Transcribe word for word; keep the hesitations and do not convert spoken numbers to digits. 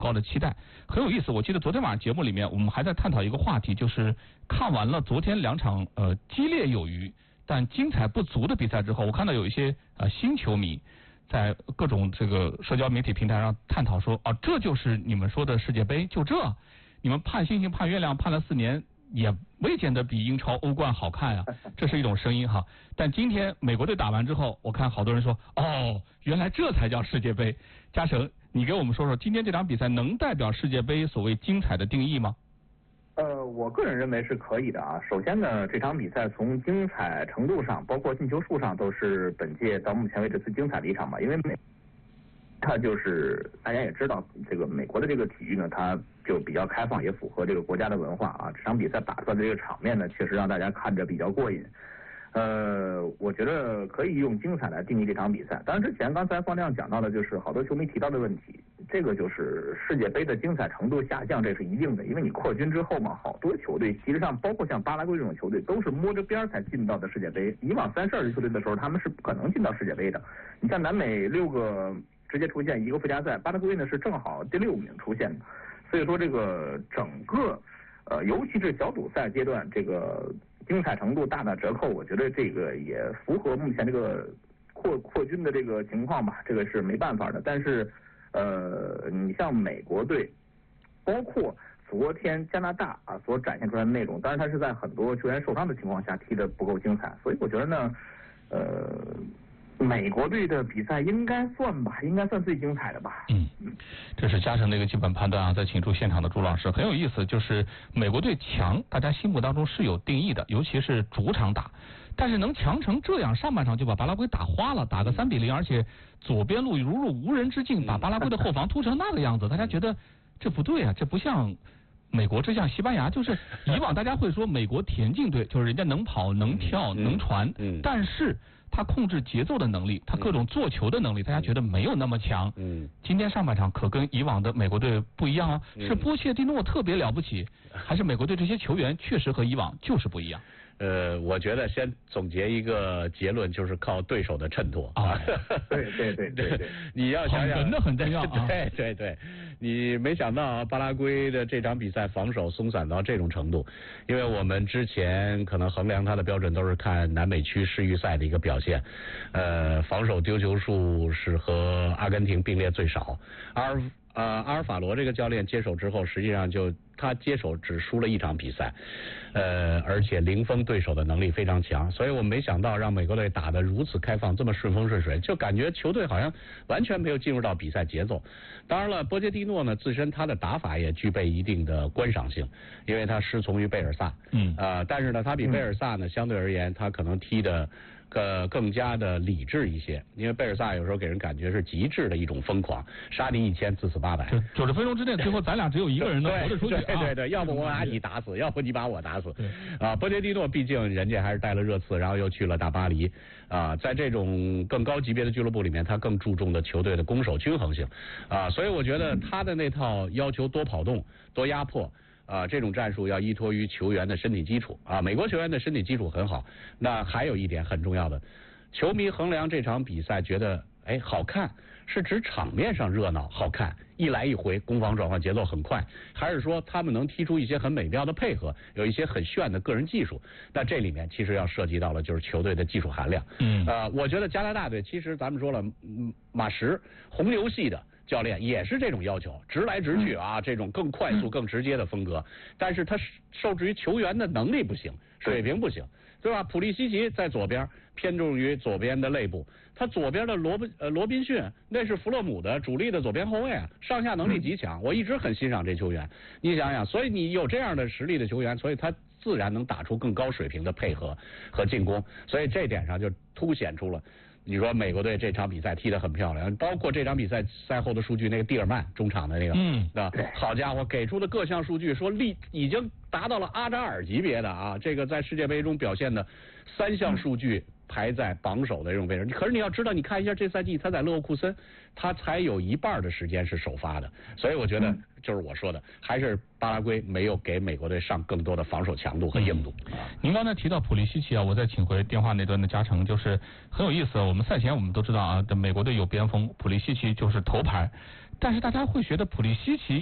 高的期待，很有意思。我记得昨天晚上节目里面，我们还在探讨一个话题，就是看完了昨天两场呃激烈有余但精彩不足的比赛之后，我看到有一些呃新球迷在各种这个社交媒体平台上探讨说，啊，这就是你们说的世界杯，就这，你们盼星星盼月亮盼了四年，也未见得比英超欧冠好看啊，这是一种声音哈。但今天美国队打完之后，我看好多人说，哦，原来这才叫世界杯。嘉诚，你给我们说说今天这场比赛能代表世界杯所谓精彩的定义吗？ 呃，我个人认为是可以的啊。首先呢，这场比赛从精彩程度上，包括进球数上，都是本届到目前为止最精彩的一场吧。因为美，它就是大家也知道，这个美国的这个体育呢，它就比较开放，也符合这个国家的文化啊。这场比赛打出来的这个场面呢，确实让大家看着比较过瘾。呃，我觉得可以用精彩来定义这场比赛。当然，之前刚才方亮讲到的，就是好多球迷提到的问题，这个就是世界杯的精彩程度下降，这是一定的。因为你扩军之后嘛，好多球队，其实上包括像巴拉圭这种球队，都是摸着边才进到的世界杯。以往三十二支球队的时候，他们是不可能进到世界杯的。你像南美六个直接出现一个附加赛，巴拉圭呢是正好第六名出现的。所以说，这个整个呃，尤其是小组赛阶段，这个精彩程度大打折扣，我觉得这个也符合目前这个扩扩军的这个情况吧，这个是没办法的。但是，呃，你像美国队，包括昨天加拿大啊所展现出来的内容，当然他是在很多球员受伤的情况下踢得不够精彩，所以我觉得呢，呃。美国队的比赛应该算吧，应该算最精彩的吧。 嗯，这是嘉诚的一个基本判断啊。再请出现场的朱老师，很有意思，就是美国队强，大家心目当中是有定义的，尤其是主场打，但是能强成这样，上半场就把巴拉圭打花了，打个三比零，而且左边路如入无人之境，把巴拉圭的后防突成那个样子，大家觉得这不对啊，这不像美国，这像西班牙。就是以往大家会说美国田径队就是人家能跑能跳能传，但是他控制节奏的能力，他各种做球的能力，大家觉得没有那么强。嗯，今天上半场可跟以往的美国队不一样啊，是波切蒂诺特别了不起，还是美国队这些球员确实和以往就是不一样？ 呃，我觉得先总结一个结论，就是靠对手的衬托啊。 对对对对对， 你要想想， 真的很重要啊。 对对对，你没想到啊，巴拉圭的这场比赛防守松散到这种程度，因为我们之前可能衡量他的标准都是看南美区世预赛的一个表现，呃，防守丢球数是和阿根廷并列最少，而呃，阿尔法罗这个教练接手之后，实际上就他接手只输了一场比赛，呃，而且零封对手的能力非常强，所以我没想到让美国队打得如此开放，这么顺风顺水，就感觉球队好像完全没有进入到比赛节奏。当然了，波切蒂诺呢自身他的打法也具备一定的观赏性，因为他师从于贝尔萨，嗯，呃，但是呢，他比贝尔萨呢、嗯、相对而言，他可能踢的呃更加的理智一些，因为贝尔萨有时候给人感觉是极致的一种疯狂，杀敌一千，自死八百。 九十分钟之内，最后咱俩只有一个人能活着出去。 对对对，要不我把你打死，要不你把我打死。啊，波切蒂诺毕竟人家还是带了热刺，然后又去了大巴黎啊，在这种更高级别的俱乐部里面，他更注重的球队的攻守均衡性啊，所以我觉得他的那套要求多跑动、多压迫。啊，这种战术要依托于球员的身体基础啊。美国球员的身体基础很好，那还有一点很重要的，球迷衡量这场比赛觉得哎好看，是指场面上热闹好看，一来一回攻防转换节奏很快，还是说他们能踢出一些很美妙的配合，有一些很炫的个人技术？那这里面其实要涉及到了就是球队的技术含量。嗯，呃，我觉得加拿大队其实咱们说了，嗯，马什红牛系的教练也是这种要求，直来直去啊，这种更快速、更直接的风格。但是他受制于球员的能力不行，水平不行，对吧？普利西奇在左边偏重于左边的肋部，他左边的罗宾呃罗宾逊那是弗洛姆的主力的左边后卫啊，上下能力极强，我一直很欣赏这球员。你想想，所以你有这样的实力的球员，所以他自然能打出更高水平的配合和进攻，所以这点上就凸显出了。你说美国队这场比赛踢得很漂亮，包括这场比赛赛后的数据，那个蒂尔曼中场的那个，嗯，啊，好家伙，给出的各项数据说力已经达到了阿扎尔级别的啊，这个在世界杯中表现的三项数据排在榜首的这种位置。可是你要知道，你看一下这赛季他在勒沃库森，他才有一半的时间是首发的，所以我觉得就是我说的，还是巴拉圭没有给美国队上更多的防守强度和硬度。 嗯、您刚才提到普利西奇啊，我再请回电话那端的嘉诚，就是很有意思。我们赛前我们都知道啊，这美国队有边锋，普利西奇就是头牌。 但是大家会觉得普利西奇